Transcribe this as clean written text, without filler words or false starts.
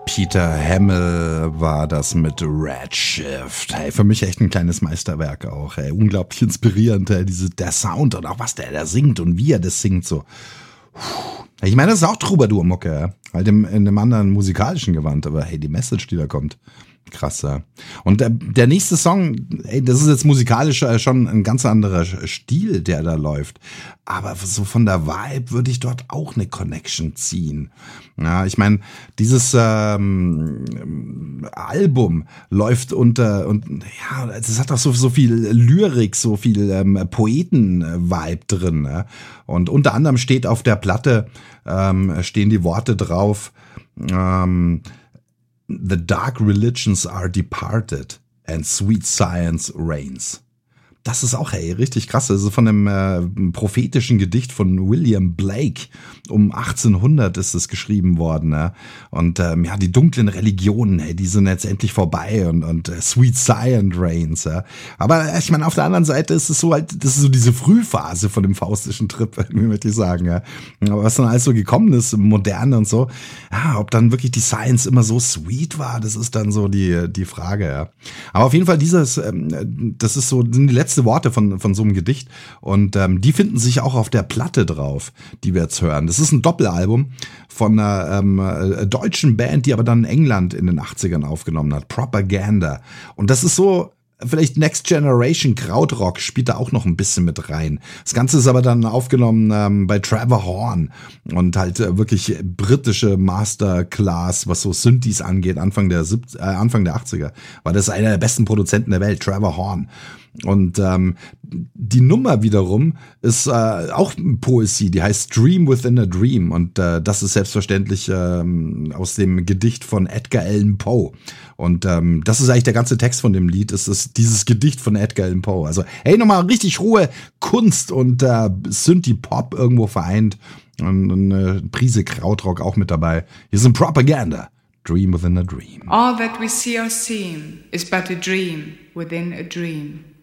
Peter Hamill war das mit Redshift. Hey, für mich echt ein kleines Meisterwerk auch. Hey, unglaublich inspirierend, hey, der Sound und auch was der da singt und wie er das singt so. Ich meine, das ist auch Troubadour-Mucke, ja? Halt in einem anderen musikalischen Gewand, aber hey, die Message, die da kommt, krass, ja. Und der nächste Song, ey, das ist jetzt musikalisch schon ein ganz anderer Stil, der da läuft. Aber so von der Vibe würde ich dort auch eine Connection ziehen. Ja, ich meine, dieses Album läuft und ja, es hat auch so viel Lyrik, so viel Poeten-Vibe drin. Ja? Und unter anderem steht auf der Platte, stehen die Worte drauf, The dark religions are departed and sweet science reigns. Das ist auch, hey, richtig krass. Also von einem prophetischen Gedicht von William Blake um 1800 ist es geschrieben worden. Ne? Und ja, die dunklen Religionen, hey, die sind jetzt endlich vorbei und Sweet Science reigns. Ja? Aber ich meine, auf der anderen Seite ist es so halt, das ist so diese Frühphase von dem faustischen Trip, möchte ich sagen. Ja? Aber was dann alles so gekommen ist, moderne und so, ja, ob dann wirklich die Science immer so sweet war, das ist dann so die Frage. Ja? Aber auf jeden Fall das ist so, sind die letzten Worte von so einem Gedicht und die finden sich auch auf der Platte drauf, die wir jetzt hören. Das ist ein Doppelalbum von einer deutschen Band, die aber dann in England in den 80ern aufgenommen hat, Propaganda. Und das ist so, vielleicht Next Generation Krautrock spielt da auch noch ein bisschen mit rein. Das Ganze ist aber dann aufgenommen bei Trevor Horn und halt wirklich britische Masterclass, was so Synthes angeht, Anfang der 80er. War das einer der besten Produzenten der Welt, Trevor Horn. Und die Nummer wiederum ist auch Poesie, die heißt Dream Within a Dream und das ist selbstverständlich aus dem Gedicht von Edgar Allan Poe. Und das ist eigentlich der ganze Text von dem Lied, es ist dieses Gedicht von Edgar Allan Poe. Also hey, nochmal richtig hohe Kunst und Synthie-Pop irgendwo vereint und eine Prise Krautrock auch mit dabei. Hier sind Propaganda, Dream Within a Dream. All that we see or seem is but a dream within a dream.